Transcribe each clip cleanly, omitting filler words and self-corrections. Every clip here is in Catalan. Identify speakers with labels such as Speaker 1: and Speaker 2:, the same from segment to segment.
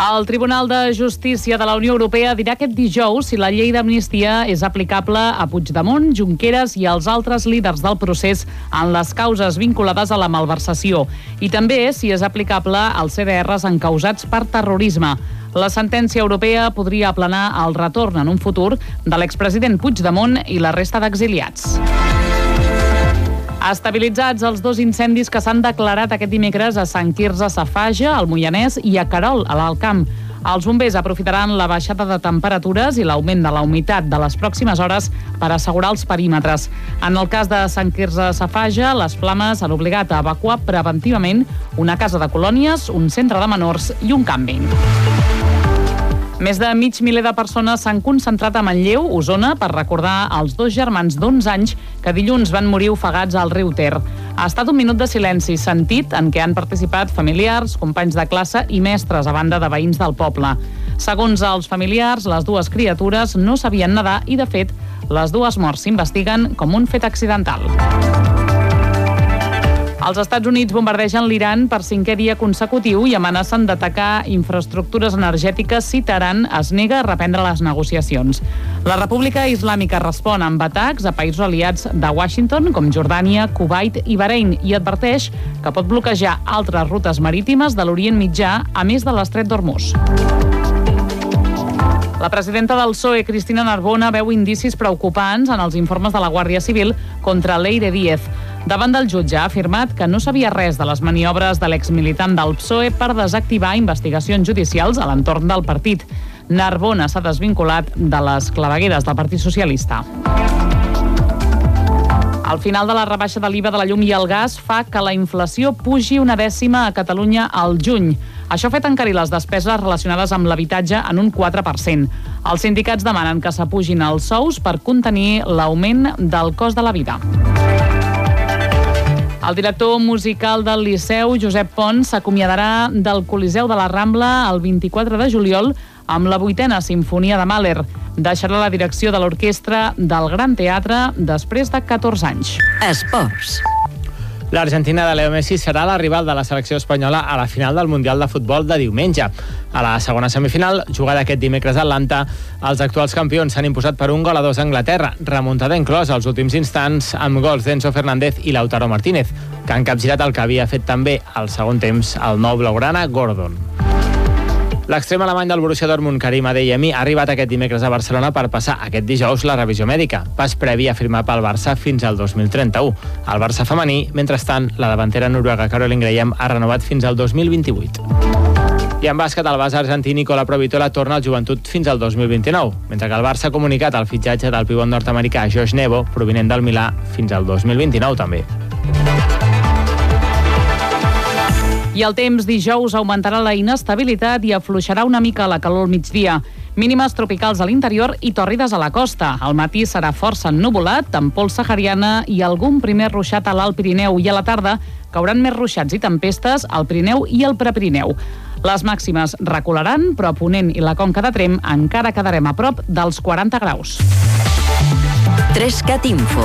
Speaker 1: El Tribunal de Justícia de la Unió Europea dirà aquest dijous si la llei d'amnistia és aplicable a Puigdemont, Junqueras i als altres líders del procés en les causes vinculades a la malversació i també si és aplicable als CDRs encausats per terrorisme. La sentència europea podria aplanar el retorn en un futur de l'expresident Puigdemont i la resta d'exiliats. Estabilitzats els 2 incendis que s'han declarat aquest dimecres a Sant Quirze Safaja, al Moianès, i a Querol, a l'Alt Camp. Els bombers aprofitaran la baixada de temperatures i l'augment de la humitat de les pròximes hores per assegurar els perímetres. En el cas de Sant Quirze Safaja, les flames han obligat a evacuar preventivament una casa de colònies, un centre de menors i un càmping. Més de mig miler de persones s'han concentrat a Manlleu, Osona, per recordar els 2 germans d'11 anys que dilluns van morir ofegats al riu Ter. Ha estat un minut de silenci sentit en què han participat familiars, companys de classe i mestres, a banda de veïns del poble. Segons els familiars, les 2 criatures no sabien nedar i, de fet, les 2 morts s'investiguen com un fet accidental. Els Estats Units bombardegen l'Iran per 5è dia consecutiu i amenacen d'atacar infraestructures energètiques si Teheran es nega a reprendre les negociacions. La República Islàmica respon amb atacs a països aliats de Washington, com Jordània, Kuwait i Bahrein, i adverteix que pot bloquejar altres rutes marítimes de l'Orient Mitjà, a més de l'Estret d'Hormuz. La presidenta del PSOE, Cristina Narbona, veu indicis preocupants en els informes de la Guàrdia Civil contra Leire Díez. Davant del jutge ha afirmat que no sabia res de les maniobres de l'exmilitant del PSOE per desactivar investigacions judicials a l'entorn del partit. Narbona s'ha desvinculat de les clavegueres del Partit Socialista. El final de la rebaixa de l'IVA de la llum i el gas fa que la inflació pugi 1 dècima a Catalunya al juny. Això ha fet encarir les despeses relacionades amb l'habitatge en un 4%. Els sindicats demanen que s'apugin els sous per contenir l'augment del cost de la vida. El director musical del Liceu, Josep Pons, s'acomiadarà del Coliseu de la Rambla el 24 de juliol amb la 8a Simfonia de Mahler. Deixarà la direcció de l'orquestra del Gran Teatre després de 14 anys.
Speaker 2: Esports.
Speaker 3: L'Argentina de Leo Messi serà la rival de la selecció espanyola a la final del Mundial de Futbol de diumenge. A la segona semifinal, jugada aquest dimecres a Atlanta, els actuals campions s'han imposat per 1-2 a Anglaterra, remuntada inclòs als últims instants amb gols d'Enzo Fernández i Lautaro Martínez, que han capgirat el que havia fet també al segon temps el nou blaugrana Gordon. L'extrem alemany del Borussia Dortmund, Karim Adeyemi, ha arribat aquest dimecres a Barcelona per passar aquest dijous la revisió mèdica, pas previ a firmar pel Barça fins al 2031. El Barça femení, mentrestant, la davantera noruega Caroline Graham ha renovat fins al 2028. I en bàsquet, el base argentí Nicola Provitola torna al Joventut fins al 2029, mentre que el Barça ha comunicat el fitxatge del pivot nord-americà Josh Nebo, provinent del Milà, fins al 2029 també.
Speaker 1: I el temps dijous augmentarà la inestabilitat i afluixarà una mica la calor al migdia. Mínimes tropicals a l'interior i tòrrides a la costa. Al matí serà força ennuvolat, amb pols sahariana i algun primer ruixat a l'Alt Pirineu. I a la tarda cauran més ruixats i tempestes al Pirineu i al Prepirineu. Les màximes recularan, però a Ponent i la Conca de Tremp encara quedarem a prop dels 40 graus.
Speaker 2: 3cat Info.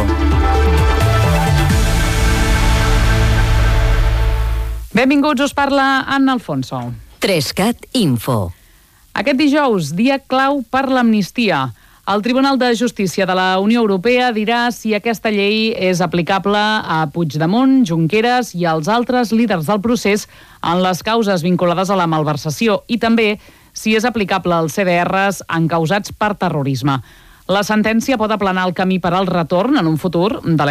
Speaker 1: Benvinguts, us parla Anna Alfonso.
Speaker 2: 3cat Info.
Speaker 1: Aquest dijous, dia clau per l'amnistia. El Tribunal de Justícia de la Unió Europea dirà si aquesta llei és aplicable a Puigdemont, Junqueras i als altres líders del procés en les causes vinculades a la malversació i també si és aplicable als CDRs encausats per terrorisme. La sentència pot aplanar el camí per al retorn en un futur de